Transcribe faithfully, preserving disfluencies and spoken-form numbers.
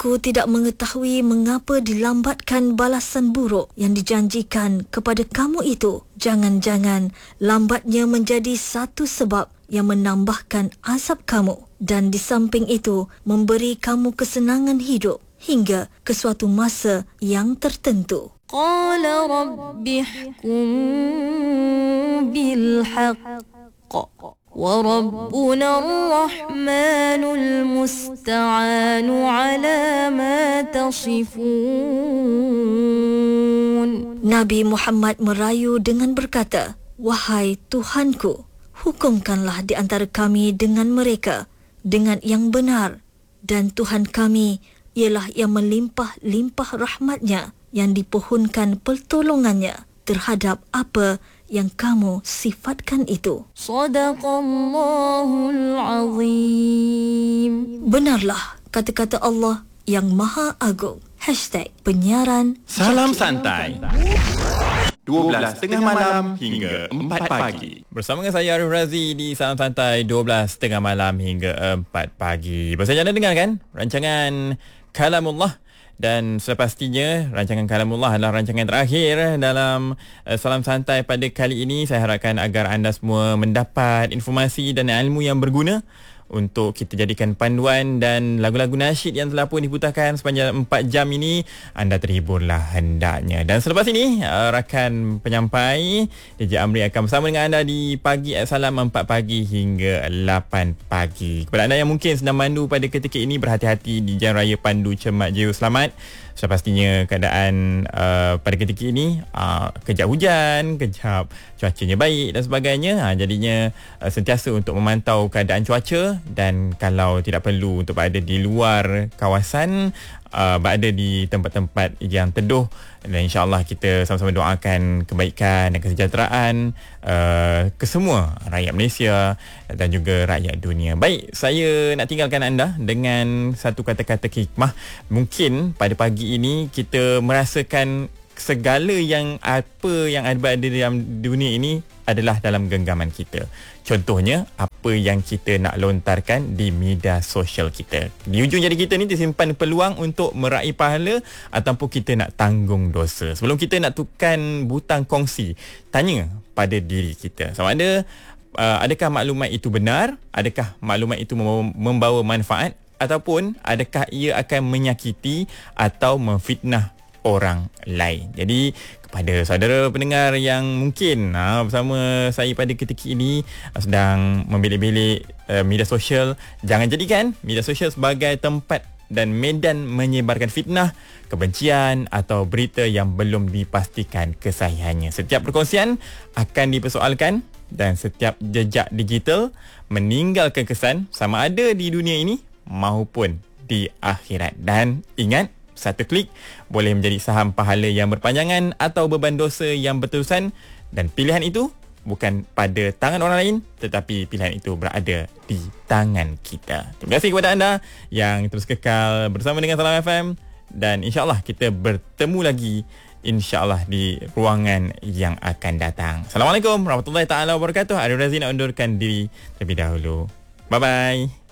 Aku tidak mengetahui mengapa dilambatkan balasan buruk yang dijanjikan kepada kamu itu. Jangan-jangan lambatnya menjadi satu sebab yang menambahkan azab kamu dan di samping itu memberi kamu kesenangan hidup hingga ke suatu masa yang tertentu. Qala rabbi ihkum bil haqq wa rabbuna ar-rahmanul musta'anu ala ma tasifun. Nabi Muhammad merayu dengan berkata, "Wahai Tuhanku, hukumkanlah di antara kami dengan mereka dengan yang benar, dan Tuhan kami ialah yang melimpah-limpah rahmatnya, yang dipohonkan pertolongannya terhadap apa yang kamu sifatkan itu." Sadaqallahul azim. Benarlah kata-kata Allah yang Maha Agung. Hashtag penyiaran Salam Santai. dua belas tengah malam hingga empat pagi. Bersama dengan saya Arif Razi di Salam Santai dua belas tengah malam hingga empat pagi. Bersama anda dengarkan rancangan Kalamullah. Dan sepastinya rancangan Kalamullah adalah rancangan terakhir dalam uh, Salam Santai pada kali ini. Saya harapkan agar anda semua mendapat informasi dan ilmu yang berguna untuk kita jadikan panduan, dan lagu-lagu nasyid yang telah pun diputarkan sepanjang empat jam ini anda terhiburlah hendaknya. Dan selepas ini uh, rakan penyampai D J Amri akan bersama dengan anda di pagi at Salam empat pagi hingga lapan pagi. Kepada anda yang mungkin sedang mandu pada ketika ini, berhati-hati di Jalan Raya Pandu Cemak Jaya Selamat. Sepastinya keadaan uh, pada ketika ini uh, kejap hujan, kejap cuacanya baik dan sebagainya. Ha, jadinya uh, sentiasa untuk memantau keadaan cuaca, dan kalau tidak perlu untuk berada di luar kawasan, uh, berada di tempat-tempat yang teduh. Dan insya-Allah kita sama-sama doakan kebaikan dan kesejahteraan uh, ke semua rakyat Malaysia dan juga rakyat dunia. Baik, saya nak tinggalkan anda dengan satu kata-kata hikmah. Mungkin pada pagi ini kita merasakan segala yang apa yang ada di dalam dunia ini adalah dalam genggaman kita. Contohnya, apa yang kita nak lontarkan di media sosial kita. Di ujung jari kita ni tersimpan peluang untuk meraih pahala ataupun kita nak tanggung dosa. Sebelum kita nak tukar butang kongsi, tanya pada diri kita, sama ada uh, adakah maklumat itu benar, adakah maklumat itu membawa, membawa manfaat, ataupun adakah ia akan menyakiti atau memfitnah orang lain. Jadi kepada saudara pendengar yang mungkin ha, bersama saya pada ketika ini sedang membilik-bilik uh, media sosial, jangan jadikan media sosial sebagai tempat dan medan menyebarkan fitnah, kebencian atau berita yang belum dipastikan kesahihannya. Setiap perkongsian akan dipersoalkan dan setiap jejak digital meninggalkan kesan sama ada di dunia ini maupun di akhirat. Dan ingat, satu klik boleh menjadi saham pahala yang berpanjangan atau beban dosa yang berterusan, dan pilihan itu bukan pada tangan orang lain, tetapi pilihan itu berada di tangan kita. Terima kasih kepada anda yang terus kekal bersama dengan Salam F M, dan insya-Allah kita bertemu lagi insya-Allah di ruangan yang akan datang. Assalamualaikum warahmatullahi taala wabarakatuh. Arif Razi nak undurkan diri terlebih dahulu. Bye bye.